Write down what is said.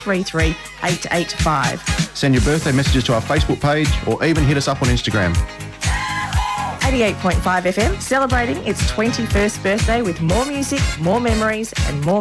33 885. Send your birthday messages to our Facebook page or even hit us up on Instagram. 88.5 FM, celebrating its 21st birthday with more music, more memories and more